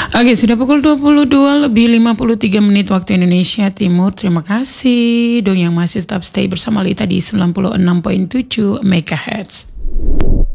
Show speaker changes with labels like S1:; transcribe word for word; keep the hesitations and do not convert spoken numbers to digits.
S1: Oke, sudah pukul dua puluh dua lebih lima puluh tiga menit waktu Indonesia Timur. Terima kasih dong yang masih tetap stay bersama Lita di sembilan puluh enam koma tujuh megahertz.